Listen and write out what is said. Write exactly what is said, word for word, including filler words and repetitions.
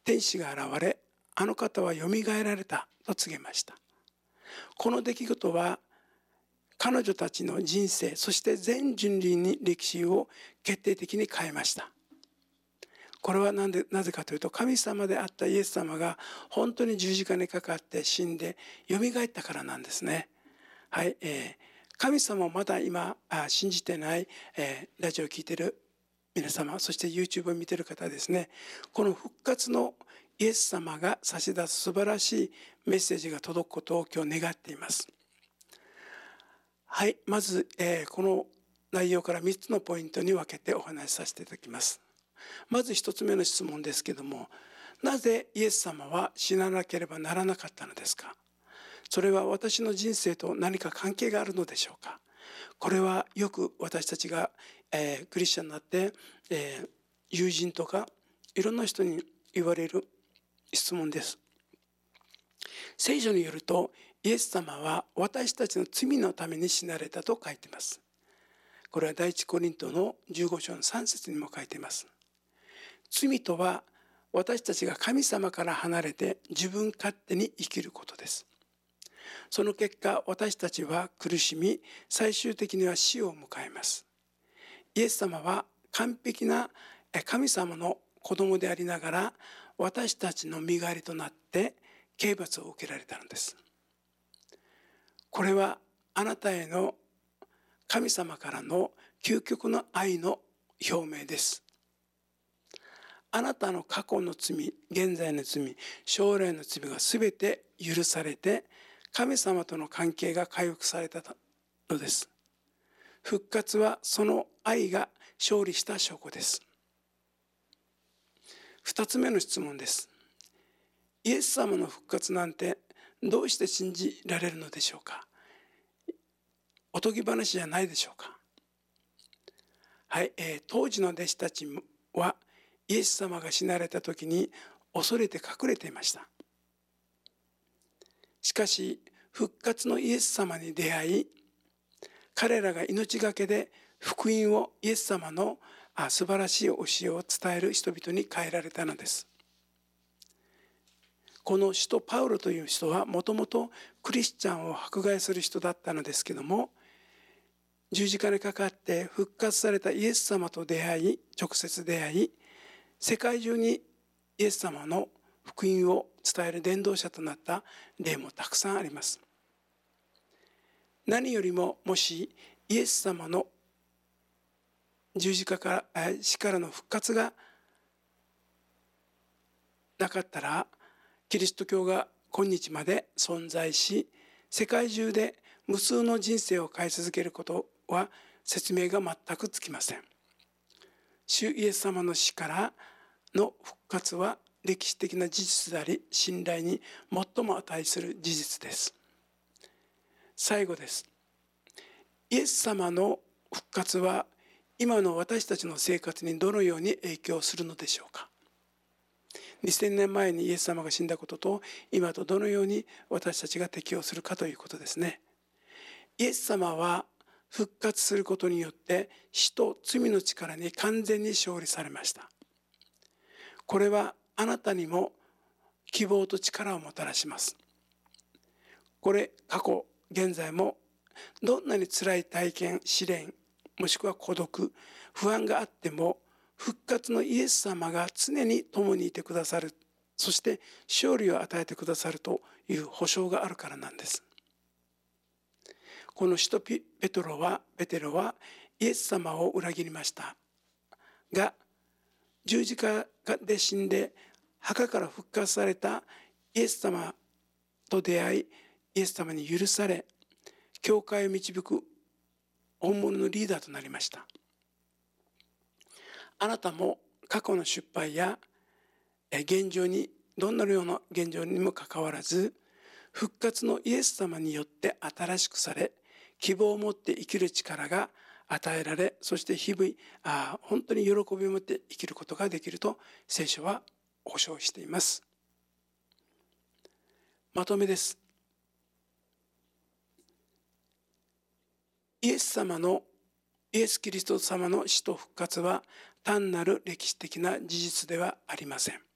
天使が現れ、あの方はよみがえられたと告げました。この出来事は彼女たちの人生、そして全人類に歴史を決定的に変えました。これはなぜ、なぜかというと、神様であったイエス様が本当に十字架にかかって死んでよみがえったからなんですね。はい、えー、神様をまだ今あ信じてない、えー、ラジオを聞いている皆様、そして YouTube を見ている方ですね、この復活のイエス様が差し出す素晴らしいメッセージが届くことを今日願っています。はい、まず、えー、この内容からみっつのポイントに分けてお話しさせていただきます。まず一つ目の質問ですけども、なぜイエス様は死ななければならなかったのですか？それは私の人生と何か関係があるのでしょうか？これはよく私たちが、えー、クリスチャンになって、えー、友人とかいろんな人に言われる質問です。聖書によると、イエス様は私たちの罪のために死なれたと書いています。これは第一コリントのじゅうご章のさん節にも書いています。罪とは私たちが神様から離れて自分勝手に生きることです。その結果、私たちは苦しみ、最終的には死を迎えます。イエス様は完璧な神様の子供でありながら、私たちの身代わりとなって刑罰を受けられたのです。これはあなたへの神様からの究極の愛の表明です。あなたの過去の罪、現在の罪、将来の罪がすべて許されて、神様との関係が回復されたのです。復活はその愛が勝利した証拠です。二つ目の質問です。イエス様の復活なんてどうして信じられるのでしょうか？おとぎ話じゃないでしょうか？はい、えー、当時の弟子たちはイエス様が死なれた時に恐れて隠れていました。しかし復活のイエス様に出会い、彼らが命がけで福音を、イエス様の素晴らしい教えを伝える人々に変えられたのです。この使徒パウロという人はもともとクリスチャンを迫害する人だったのですけども、十字架にかかって復活されたイエス様と出会い、直接出会い、世界中にイエス様の福音を伝える伝道者となった例もたくさんあります。何よりも、もしイエス様の十字架から死からの復活がなかったら、キリスト教が今日まで存在し、世界中で無数の人生を変え続けることは説明が全くつきません。主イエス様の死からの復活は歴史的な事実であり、信頼に最も値する事実です。最後です。イエス様の復活は今の私たちの生活にどのように影響するのでしょうか？にせんねんまえにイエス様が死んだことと今とどのように私たちが適応するかということですね。イエス様は復活することによって死と罪の力に完全に勝利されました。これはあなたにも希望と力をもたらします。これ過去現在もどんなに辛い体験、試練、もしくは孤独、不安があっても、復活のイエス様が常に共にいてくださる、そして勝利を与えてくださるという保証があるからなんです。この使徒ペトロは、ペテロはイエス様を裏切りましたが、十字架で死んで墓から復活されたイエス様と出会い、イエス様に許され、教会を導く本物のリーダーとなりました。あなたも過去の失敗や現状に、どんなような現状にもかかわらず、復活のイエス様によって新しくされ、希望を持って生きる力が与えられ、そして日々、あ本当に喜びを持って生きることができると聖書は保証しています。まとめです。イエス様のイエス・キリスト様の死と復活は単なる歴史的な事実ではありません。